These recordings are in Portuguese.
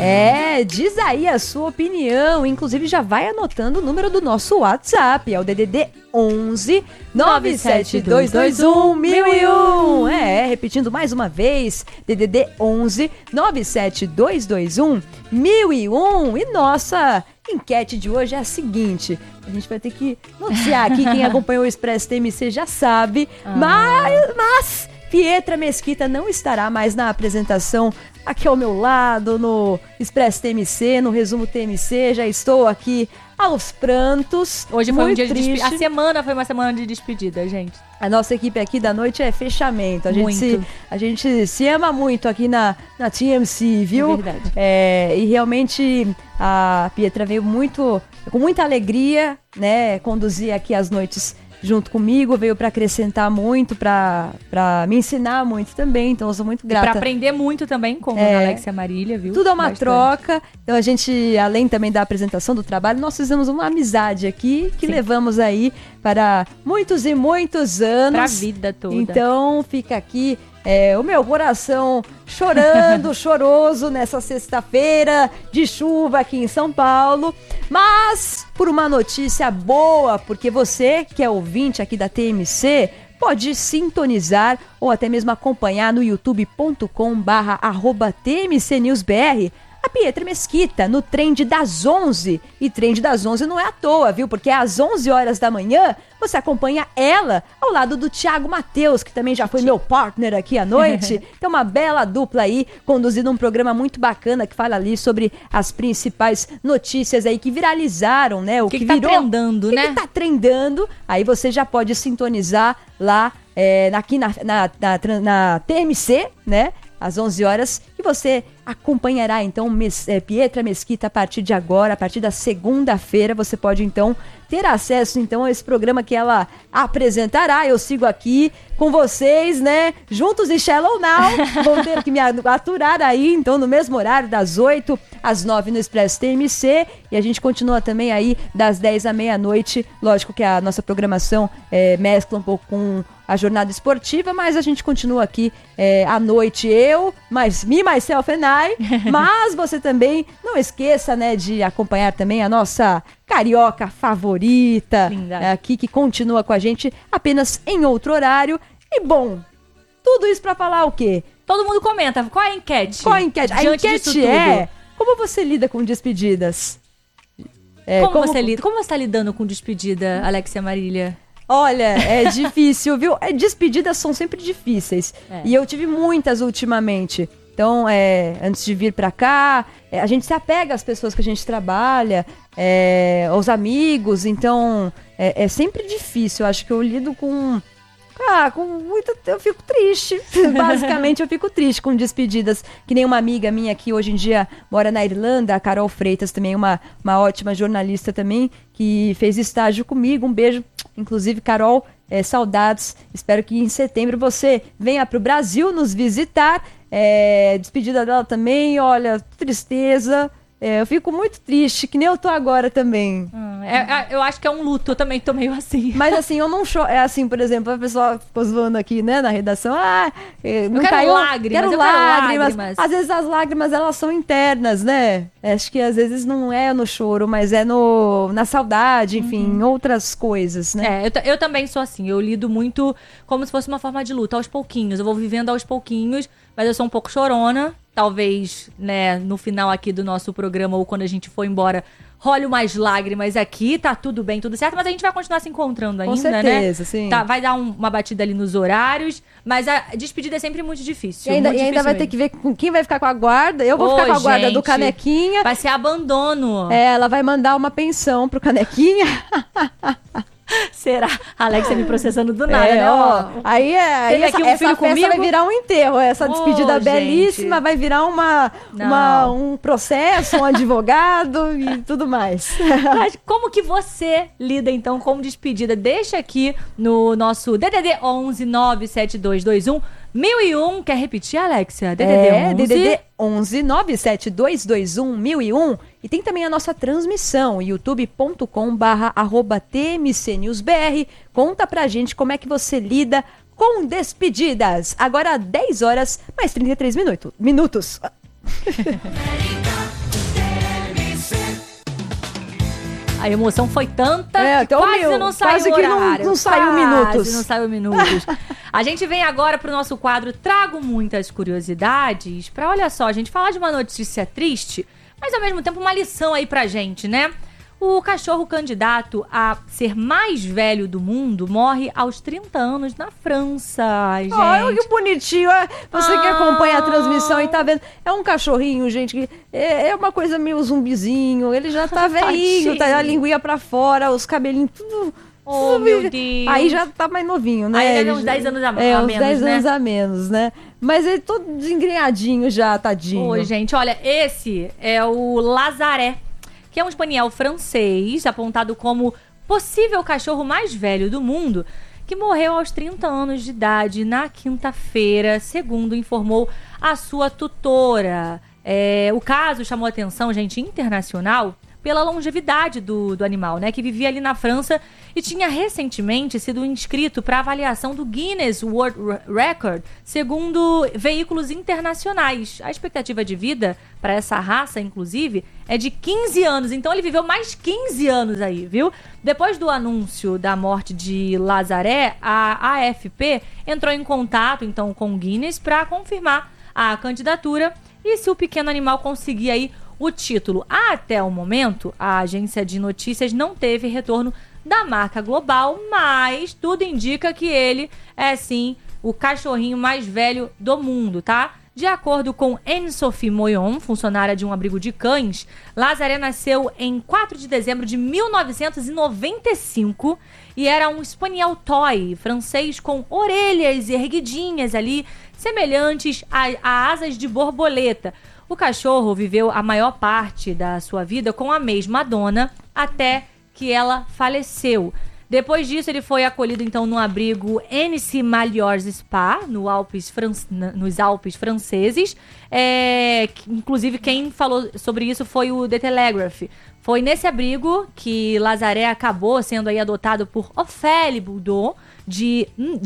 Diz aí a sua opinião. Inclusive, já vai anotando o número do nosso WhatsApp. É o DDD 11 97221 1001. Repetindo mais uma vez. DDD 11 97221 1001. E nossa enquete de hoje é a seguinte. A gente vai ter que noticiar aqui. Quem acompanhou o Expresso TMC já sabe. Mas Pietra Mesquita não estará mais na apresentação aqui ao meu lado, no Expresso TMC, no Resumo TMC. Já estou aqui aos prantos. Hoje foi muito um dia triste. de despedida. A semana foi uma semana de despedida, gente. A nossa equipe aqui da noite é fechamento. A gente se ama muito aqui na TMC, viu? É verdade. E realmente a Pietra veio com muita alegria, né, conduzir aqui as noites junto comigo, veio para acrescentar muito, para me ensinar muito também, então eu sou muito grata. Para aprender muito também com a Alexia Marília, viu? Tudo é uma troca, então a gente, além também da apresentação do trabalho, nós fizemos uma amizade aqui, que levamos aí para muitos e muitos anos. Pra vida toda. Então fica aqui o meu coração chorando, choroso nessa sexta-feira de chuva aqui em São Paulo, mas por uma notícia boa, porque você que é ouvinte aqui da TMC pode sintonizar ou até mesmo acompanhar no youtube.com/@tmcnewsbr a Pietra Mesquita no Trend das 11. E Trend das 11 não é à toa, viu? Porque às 11 horas da manhã você acompanha ela ao lado do Thiago Matheus, que também já foi meu partner aqui à noite. Tem uma bela dupla aí, conduzindo um programa muito bacana que fala ali sobre as principais notícias aí que viralizaram, né? O que tá virou, trendando, né? O que tá trendando. Aí você já pode sintonizar lá aqui na TMC, né? Às 11 horas, e você acompanhará, então, Pietra Mesquita a partir de agora, a partir da segunda-feira, você pode, então, ter acesso, então, a esse programa que ela apresentará. Eu sigo aqui com vocês, né, juntos e Shallow Now, vão ter que me aturar aí, então, no mesmo horário, das 8 às 9 no Expresso TMC, e a gente continua também aí das 10 à meia-noite. Lógico que a nossa programação mescla um pouco com a jornada esportiva, mas a gente continua aqui à noite, me, myself and I, mas você também não esqueça, né, de acompanhar também a nossa carioca favorita, aqui que continua com a gente apenas em outro horário. E bom, tudo isso pra falar o quê? Todo mundo comenta, qual é a enquete? Qual a enquete? A enquete como você lida com despedidas? Como você tá lidando com despedida, Alexia Marília? Olha, é difícil, viu? Despedidas são sempre difíceis. E eu tive muitas ultimamente. Então, antes de vir pra cá, a gente se apega às pessoas que a gente trabalha, aos amigos. Então, é sempre difícil. Eu acho que eu lido com muito... Eu fico triste. Basicamente, eu fico triste com despedidas. Que nem uma amiga minha que hoje em dia mora na Irlanda, a Carol Freitas, também uma ótima jornalista também, que fez estágio comigo. Um beijo. Inclusive, Carol, saudades. Espero que em setembro você venha pro Brasil nos visitar. Despedida dela também, olha, tristeza. Eu fico muito triste, que nem eu tô agora também. Eu acho que é um luto, eu também tô meio assim. Mas assim, eu não choro. É assim, por exemplo, a pessoa ficou zoando aqui, né, na redação. Não quero lágrimas. Às vezes as lágrimas, elas são internas, né? Acho que às vezes não é no choro, mas é na saudade, enfim, em outras coisas, né? Eu também sou assim, eu lido muito como se fosse uma forma de luta, aos pouquinhos. Eu vou vivendo aos pouquinhos, mas eu sou um pouco chorona. Talvez, né, no final aqui do nosso programa ou quando a gente for embora, role umas lágrimas aqui, tá tudo bem, tudo certo, mas a gente vai continuar se encontrando ainda, com certeza, né? Sim. Vai dar uma batida ali nos horários, mas a despedida é sempre muito difícil. E ainda vai ter que ver com quem vai ficar com a guarda. Eu vou ficar com a guarda do Canequinha. Vai ser abandono. Ela vai mandar uma pensão pro Canequinha. Será? A Alexia me processando do nada, né? Aí essa festa vai virar um enterro. Essa despedida belíssima vai virar um processo, um advogado e tudo mais. Mas como que você lida, então, com despedida? Deixa aqui no nosso DDD 11 97221 1001. Quer repetir, Alexia? DDD 11 97221 1001. E tem também a nossa transmissão, youtube.com/@tmcnewsbr. Conta pra gente como é que você lida com despedidas. Agora 10 horas mais 33 minutos. A emoção foi tanta que até quase não saiu quase que horário. não saiu minutos. Quase não saiu minutos. A gente vem agora pro nosso quadro Trago Muitas Curiosidades pra, olha só, a gente falar de uma notícia triste, mas ao mesmo tempo uma lição aí pra gente, né? O cachorro candidato a ser mais velho do mundo morre aos 30 anos na França, gente. Olha que bonitinho. Você que acompanha a transmissão e tá vendo. É um cachorrinho, gente, que é uma coisa meio zumbizinho. Ele já tá velhinho, tá a linguinha pra fora, os cabelinhos tudo... Oh, meu Deus. Aí já tá mais novinho, né? Aí deve uns 10 anos a menos, uns 10 né? anos a menos, né? Mas ele todo desengrenhadinho já, tadinho. Oi, gente, olha, esse é o Lazaré, que é um spaniel francês, apontado como possível cachorro mais velho do mundo, que morreu aos 30 anos de idade na quinta-feira, segundo informou a sua tutora. O caso chamou atenção, gente, internacional, pela longevidade do animal, né? Que vivia ali na França e tinha recentemente sido inscrito para avaliação do Guinness World Record, segundo veículos internacionais. A expectativa de vida para essa raça, inclusive, é de 15 anos. Então ele viveu mais 15 anos aí, viu? Depois do anúncio da morte de Lazaré, a AFP entrou em contato, então, com o Guinness para confirmar a candidatura e se o pequeno animal conseguir aí o título. Até o momento, a agência de notícias não teve retorno da marca global, mas tudo indica que ele é, sim, o cachorrinho mais velho do mundo, tá? De acordo com Anne-Sophie Moyon, funcionária de um abrigo de cães, Lazaré nasceu em 4 de dezembro de 1995 e era um Spaniel Toy francês com orelhas erguidinhas ali, semelhantes a asas de borboleta. O cachorro viveu a maior parte da sua vida com a mesma dona até que ela faleceu. Depois disso, ele foi acolhido então no abrigo Annecy Malliors Spa, nos Alpes franceses. Inclusive, quem falou sobre isso foi o The Telegraph. Foi nesse abrigo que Lazaré acabou sendo aí adotado por Ophélie Boudot, de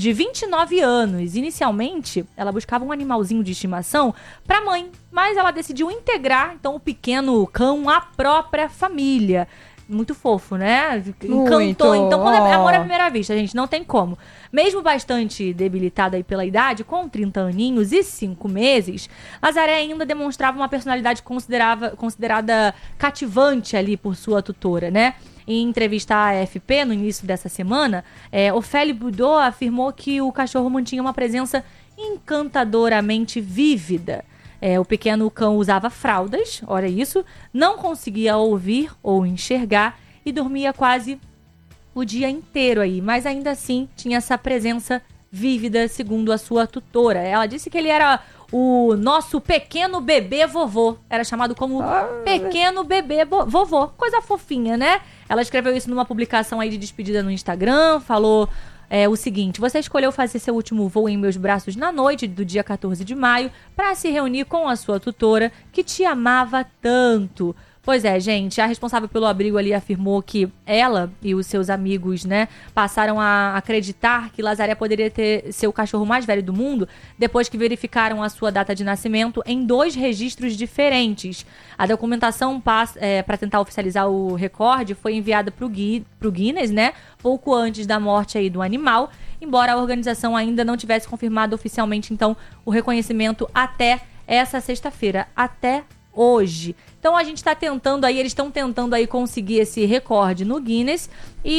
29 anos. Inicialmente, ela buscava um animalzinho de estimação para a mãe, mas ela decidiu integrar então o pequeno cão à própria família. Muito fofo, né? Encantou. Muito. Então, quando é amor à primeira vista, gente, não tem como. Mesmo bastante debilitada aí pela idade, com 30 aninhos e 5 meses, Lazaré ainda demonstrava uma personalidade considerada cativante ali por sua tutora, né? Em entrevista à AFP, no início dessa semana, Ophélie Boudot afirmou que o cachorro mantinha uma presença encantadoramente vívida. O pequeno cão usava fraldas, olha isso, não conseguia ouvir ou enxergar e dormia quase o dia inteiro aí, mas ainda assim tinha essa presença vívida, segundo a sua tutora. Ela disse que ele era o nosso pequeno bebê vovô, era chamado como pequeno bebê vovô, coisa fofinha, né? Ela escreveu isso numa publicação aí de despedida no Instagram, falou o seguinte: você escolheu fazer seu último voo em meus braços na noite do dia 14 de maio para se reunir com a sua tutora que te amava tanto. Pois é, gente, a responsável pelo abrigo ali afirmou que ela e os seus amigos, né, passaram a acreditar que Lazaré poderia ser o cachorro mais velho do mundo depois que verificaram a sua data de nascimento em 2 registros diferentes. A documentação para tentar oficializar o recorde foi enviada para o Guinness, né, pouco antes da morte aí do animal, embora a organização ainda não tivesse confirmado oficialmente, então, o reconhecimento até essa sexta-feira, até hoje. Então a gente está tentando aí, eles estão tentando aí conseguir esse recorde no Guinness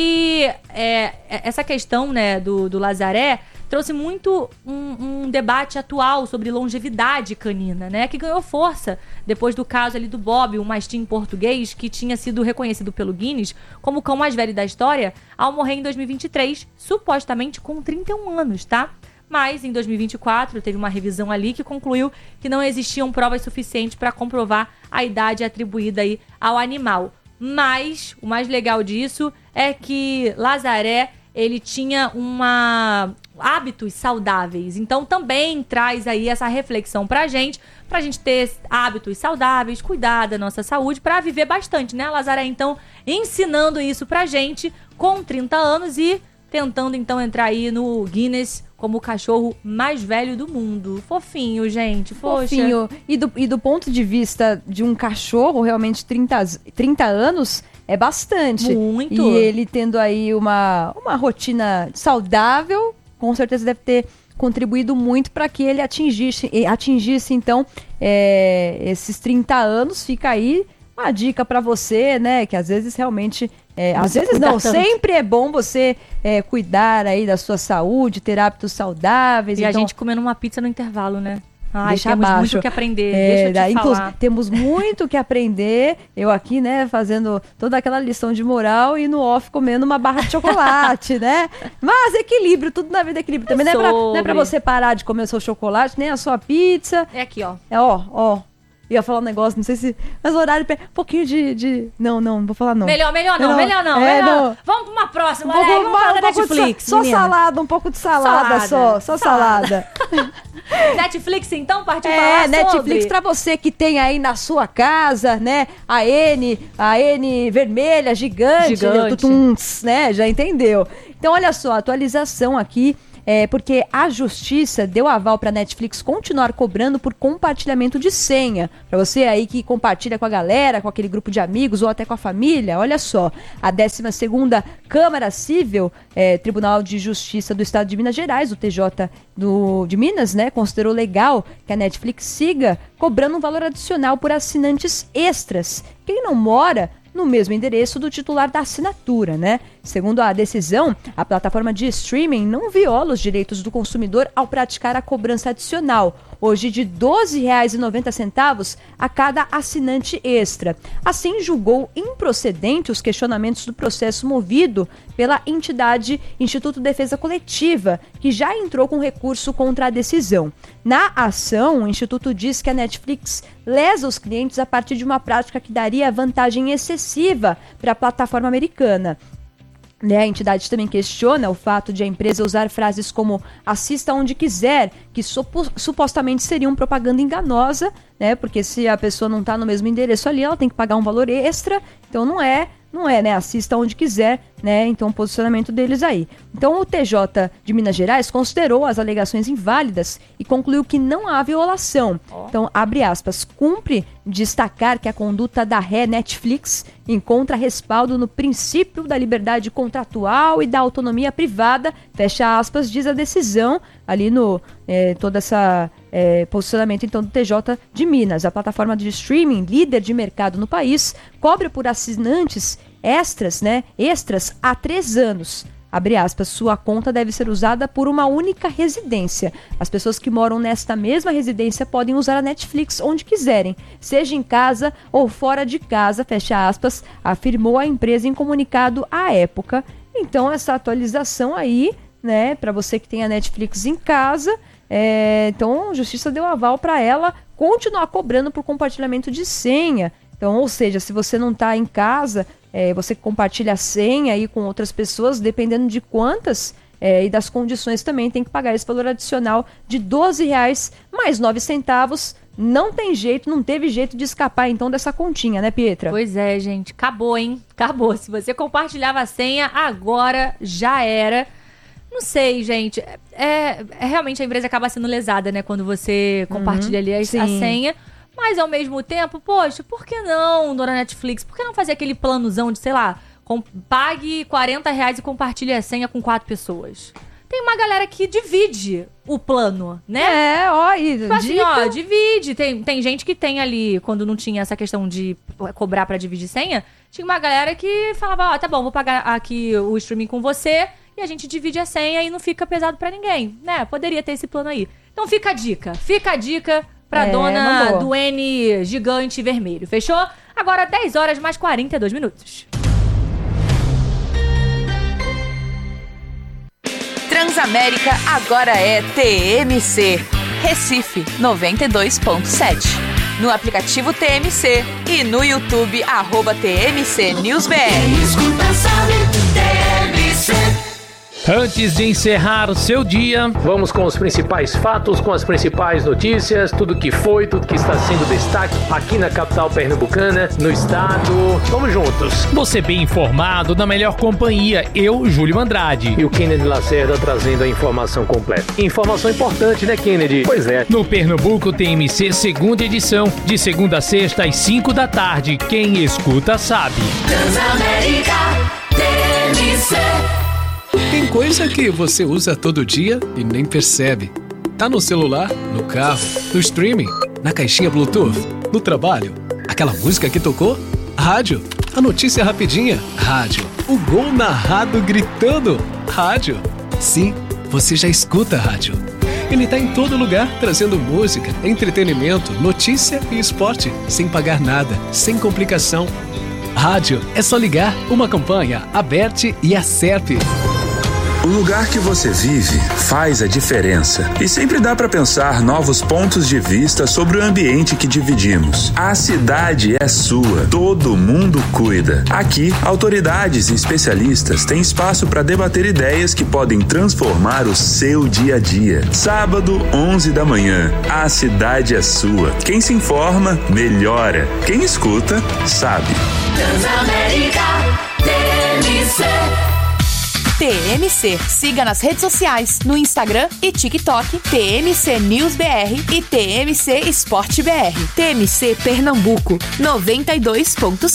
e essa questão, né, do Lazaré trouxe muito um debate atual sobre longevidade canina, né, que ganhou força depois do caso ali do Bob, um mastim português que tinha sido reconhecido pelo Guinness como o cão mais velho da história ao morrer em 2023, supostamente com 31 anos, tá? Mas, em 2024, teve uma revisão ali que concluiu que não existiam provas suficientes para comprovar a idade atribuída aí ao animal. Mas, o mais legal disso é que Lazaré, ele tinha hábitos saudáveis. Então, também traz aí essa reflexão pra gente ter hábitos saudáveis, cuidar da nossa saúde, pra viver bastante, né? Lazaré, então, ensinando isso pra gente com 30 anos e tentando, então, entrar aí no Guinness como o cachorro mais velho do mundo. Fofinho, gente. Poxa. Fofinho. E do ponto de vista de um cachorro, realmente 30 anos é bastante. Muito. E ele tendo aí uma rotina saudável, com certeza deve ter contribuído muito para que ele atingisse então, esses 30 anos. Fica aí uma dica para você, né? Que às vezes realmente... às vezes não, sempre é bom você cuidar aí da sua saúde, ter hábitos saudáveis. E então, a gente comendo uma pizza no intervalo, né? Deixa temos abaixo. muito o que aprender, deixa eu te falar. Temos muito o que aprender. Eu aqui, né, fazendo toda aquela lição de moral e no off comendo uma barra de chocolate, né? Mas equilíbrio, tudo na vida é equilíbrio. Também não é pra você parar de comer o seu chocolate, nem a sua pizza. É aqui, ó. Ó. Ia falar um negócio, não sei se... Mas o horário... Um pouquinho de... Não vou falar não. Melhor não. Vamos pra uma próxima, vamos falar da Netflix, só salada, um pouco de salada. Só salada. Netflix, então, partiu falar sobre... Netflix pra você que tem aí na sua casa, né? A N vermelha, gigante. Né? Já entendeu. Então, olha só, atualização aqui... porque a justiça deu aval para a Netflix continuar cobrando por compartilhamento de senha. Para você aí que compartilha com a galera, com aquele grupo de amigos ou até com a família, olha só. A 12ª Câmara Civil, Tribunal de Justiça do Estado de Minas Gerais, o TJ de Minas, né, considerou legal que a Netflix siga cobrando um valor adicional por assinantes extras. Quem não mora no mesmo endereço do titular da assinatura, né? Segundo a decisão, a plataforma de streaming não viola os direitos do consumidor ao praticar a cobrança adicional, hoje de R$ 12,90 a cada assinante extra. Assim, julgou improcedente os questionamentos do processo movido pela entidade Instituto Defesa Coletiva, que já entrou com recurso contra a decisão. Na ação, o Instituto diz que a Netflix lesa os clientes a partir de uma prática que daria vantagem excessiva para a plataforma americana. A entidade também questiona o fato de a empresa usar frases como assista onde quiser, que supostamente seriam propaganda enganosa, né? Porque se a pessoa não está no mesmo endereço ali, ela tem que pagar um valor extra, então não é, né? Assista onde quiser, né? Então o posicionamento deles aí. Então o TJ de Minas Gerais considerou as alegações inválidas e concluiu que não há violação. Então, abre aspas, cumpre destacar que a conduta da ré Netflix encontra respaldo no princípio da liberdade contratual e da autonomia privada, fecha aspas, diz a decisão ali no todo essa posicionamento então do TJ de Minas. A plataforma de streaming, líder de mercado no país, cobra por assinantes extras há 3 anos. Abre aspas, sua conta deve ser usada por uma única residência. As pessoas que moram nesta mesma residência podem usar a Netflix onde quiserem, seja em casa ou fora de casa, fecha aspas, afirmou a empresa em comunicado à época. Então, essa atualização aí, né, para você que tem a Netflix em casa, então a justiça deu aval para ela continuar cobrando por compartilhamento de senha. Então, ou seja, se você não está em casa, você compartilha a senha aí com outras pessoas, dependendo de quantas e das condições também, tem que pagar esse valor adicional de R$ 12,09. Não tem jeito, não teve jeito de escapar então dessa continha, né, Pietra? Pois é, gente, acabou, hein? Acabou. Se você compartilhava a senha, agora já era. Não sei, gente. Realmente a empresa acaba sendo lesada, né? Quando você compartilha ali a senha. Mas ao mesmo tempo, poxa, por que não, dona Netflix? Por que não fazer aquele planozão de, sei lá, pague R$40 e compartilhe a senha com 4 pessoas? Tem uma galera que divide o plano, né? Tipo assim, divide. Tem gente que tem ali, quando não tinha essa questão de cobrar pra dividir senha, tinha uma galera que falava, tá bom, vou pagar aqui o streaming com você e a gente divide a senha e não fica pesado pra ninguém, né? Poderia ter esse plano aí. Então fica a dica pra dona do N gigante vermelho, fechou? Agora 10 horas mais 42 minutos. Transamérica agora é TMC, Recife 92.7. No aplicativo TMC e no YouTube, @TMC News BR. Quem escuta sabe, TMC. Antes de encerrar o seu dia, vamos com os principais fatos, com as principais notícias, tudo que foi, tudo que está sendo destaque aqui na capital pernambucana, no estado. Vamos juntos. Você bem informado, na melhor companhia, eu, Júlio Andrade. E o Kennedy Lacerda trazendo a informação completa. Informação importante, né, Kennedy? Pois é. No Pernambuco TMC, segunda edição, de segunda a sexta às 5 da tarde. Quem escuta sabe. Transamérica TMC. Tem coisa que você usa todo dia e nem percebe. Tá no celular, no carro, no streaming, na caixinha Bluetooth, no trabalho. Aquela música que tocou? Rádio. A notícia rapidinha? Rádio. O gol narrado gritando? Rádio. Sim, você já escuta rádio. Ele tá em todo lugar, trazendo música, entretenimento, notícia e esporte, sem pagar nada, sem complicação. Rádio é só ligar, uma campanha, Aberte e Acerpe. O lugar que você vive faz a diferença e sempre dá para pensar novos pontos de vista sobre o ambiente que dividimos. A cidade é sua, todo mundo cuida. Aqui, autoridades e especialistas têm espaço para debater ideias que podem transformar o seu dia a dia. Sábado, 11 da manhã, a cidade é sua. Quem se informa, melhora. Quem escuta, sabe. Transamérica TMC. TMC. Siga nas redes sociais, no Instagram e TikTok, TMC News BR e TMC Esporte BR. TMC Pernambuco, 92.7.